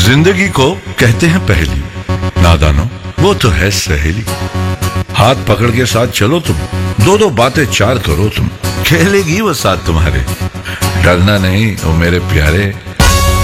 जिंदगी को कहते हैं पहेली, नादानो वो तो है सहेली। हाथ पकड़ के साथ चलो तुम, दो दो बातें चार करो तुम, खेलेगी वो साथ तुम्हारे। डरना नहीं ओ मेरे प्यारे,